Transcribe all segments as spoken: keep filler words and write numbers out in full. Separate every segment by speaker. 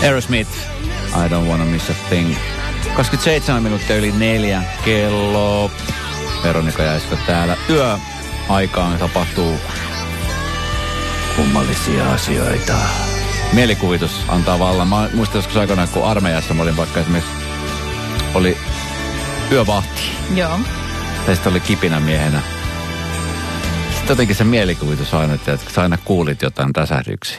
Speaker 1: Aerosmith, I don't wanna miss a thing. kaksikymmentäseitsemän minuuttia yli neljä kello. Veronika Jääskö täällä. Yöaikaan tapahtuu kummallisia asioita. Mielikuvitus antaa vallan. Mä muistan joskus aikanaan, kun armeijassa mä olin vaikka esimerkiksi, oli yövahti.
Speaker 2: Joo.
Speaker 1: Tai sitten oli kipinä miehenä. Sitten jotenkin se mielikuvitus aina, että sä aina kuulit jotain räsähdyksiä.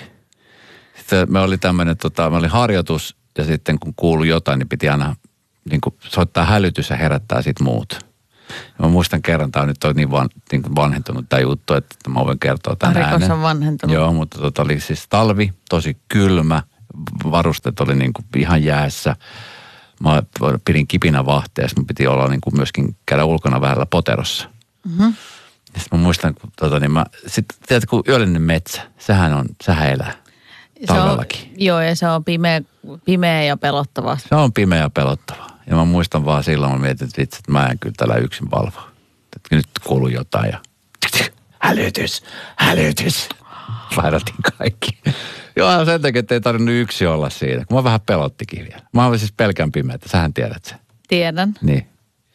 Speaker 1: Sitten me oli tämmöinen, tota, me oli harjoitus ja sitten kun kuului jotain, niin piti aina niin kuin soittaa hälytys ja herättää sitten muut. Ja mä muistan kerran, tämä on nyt niin, van, niin vanhentunut tämä juttu, että mä voin kertoa tämän äänen.
Speaker 2: Rikos on vanhentunut.
Speaker 1: Joo, mutta tota oli siis talvi, tosi kylmä, varusteet oli niin kuin ihan jäässä. Mä pidin kipinä vahtia ja sitten piti olla niin kuin myöskin käydä ulkona vähällä poterossa.
Speaker 2: Mm-hmm.
Speaker 1: Ja sitten mä muistan, kun tota niin mä, sitten tiedätkö, kun yöllinen metsä, sehän on, sehän elää talvellakin.
Speaker 2: Se on, joo, ja se on pimeä, pimeä ja pelottava.
Speaker 1: Se on pimeä ja pelottava. Ja mä muistan vaan silloin, mä mietin, että vitsi, että mä en kyllä tällä yksin valvoa. Että nyt kuuluu jotain ja hälytys, hälytys. Vaihdattiin kaikki. Joo, sen takia, että ei tarvinnut yksi olla siinä. Kun mä vähän pelottikin vielä. Mä olen siis pelkän pimeä, että sähän tiedät sen.
Speaker 2: Tiedän.
Speaker 1: Niin.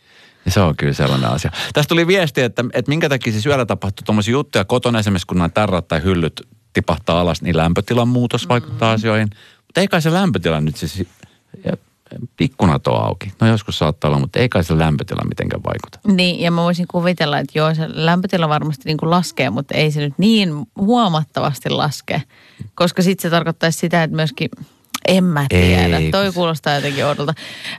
Speaker 1: Ja se on kyllä sellainen asia. Tästä tuli viesti, että, että minkä takia siis yöllä tapahtuu tommosia juttuja kotona, esimerkiksi kun nämä tarrat tai hyllyt tipahtaa alas, niin lämpötilan muutos vaikuttaa mm. asioihin. Mutta ei kai se lämpötila nyt siis, ja ikkunat on auki. No joskus saattaa olla, mutta ei kai se lämpötila mitenkään vaikuta.
Speaker 2: Niin, ja mä voisin kuvitella, että joo, se lämpötila varmasti niin kuin laskee, mutta ei se nyt niin huomattavasti laske. Koska sitten se tarkoittaisi sitä, että myöskin, en mä tiedä, ei. Toi kuulostaa jotenkin oudolta.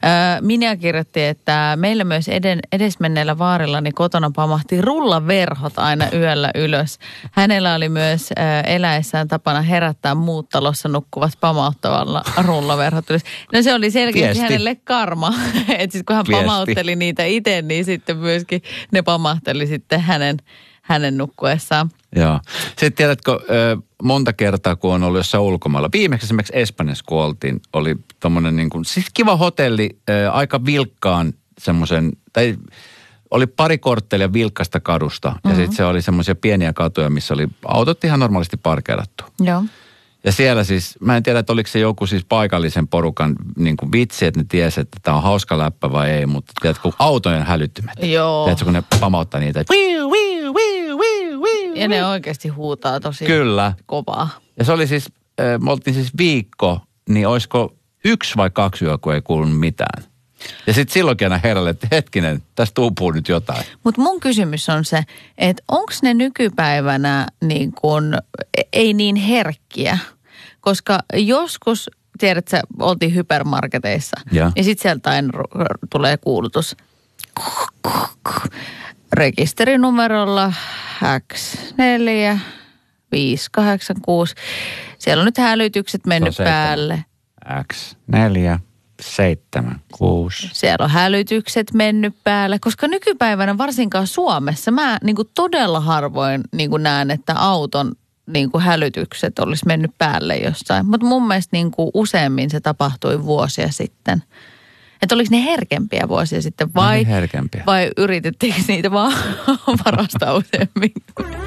Speaker 2: Minä kirjoitti, että meillä myös eden, edesmenneellä vaarillani kotona pamahti rullaverhot aina yöllä ylös. Hänellä oli myös ää, eläessään tapana herättää muut talossa nukkuvat pamauttavalla rullaverhot ylös. No se oli selkeästi Viesti. hänelle karma. Että sitten kun hän Viesti. pamautteli niitä itse, niin sitten myöskin ne pamahteli sitten hänen, hänen nukkuessaan.
Speaker 1: Joo. Sitten tiedätkö, monta kertaa kun on ollut jossain ulkomailla, viimeksi esimerkiksi Espanjassa kun oltiin, oli tommonen niin kuin, siis kiva hotelli, aika vilkkaan semmoisen, tai oli pari korttelia vilkkasta kadusta, mm-hmm. ja sitten se oli semmoisia pieniä katuja, missä oli autot ihan normaalisti parkeerattu.
Speaker 2: Joo.
Speaker 1: Ja siellä siis, mä en tiedä, että oliko se joku siis paikallisen porukan niin kuin vitsi, että ne tiesi, että tämä on hauska läppä vai ei, mutta tiedätkö, kun autojen hälyttimet.
Speaker 2: Joo.
Speaker 1: Tiedätkö, kun ne pamauttaa niitä, että wiu, wiu, wiu, wiu, wiu.
Speaker 2: Ja ne oikeasti huutaa tosi
Speaker 1: Kyllä.
Speaker 2: kovaa.
Speaker 1: Ja se oli siis, äh, me oltiin siis viikko, niin olisiko yksi vai kaksi yötä, kun ei kuulunut mitään. Ja sitten silloinkin aina herralle, että hetkinen, tästä uupuu nyt jotain.
Speaker 2: Mutta mun kysymys on se, että onko ne nykypäivänä niin kun, ei niin herkkiä? Koska joskus, tiedätkö, oltiin hypermarketeissa, ja niin sitten sieltä aina tulee kuulutus. Rekisterinumerolla X neljä viisi kahdeksan kuusi. Siellä on nyt hälytykset mennyt päälle.
Speaker 1: X neljä seitsemän kuusi.
Speaker 2: Siellä on hälytykset mennyt päälle, koska nykypäivänä varsinkaan Suomessa mä niin kuin todella harvoin niin kuin näen, että auton niin kuin hälytykset olisi mennyt päälle jossain. Mutta mun mielestä niin kuin useammin se tapahtui vuosia sitten. Että oliko ne herkempiä vuosia sitten vai,
Speaker 1: herkempiä.
Speaker 2: vai yritettiinkö niitä vaan varastaa useammin?